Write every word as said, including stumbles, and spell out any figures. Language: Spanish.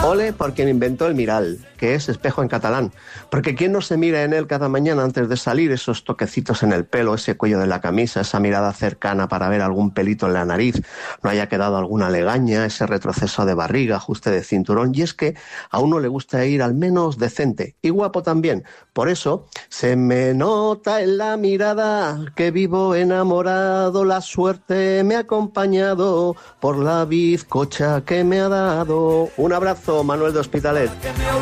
Ole por quien inventó el miral, que es espejo en catalán, porque quien no se mira en él cada mañana antes de salir, esos toquecitos en el pelo, ese cuello de la camisa, esa mirada cercana para ver algún pelito en la nariz, no haya quedado alguna legaña, ese retroceso de barriga, ajuste de cinturón, y es que a uno le gusta ir al menos decente, y guapo también. Por eso, se me nota en la mirada que vivo enamorado, la suerte me ha acompañado por la bizcocha que me ha dado. Un abrazo, Manuel de Hospitalet.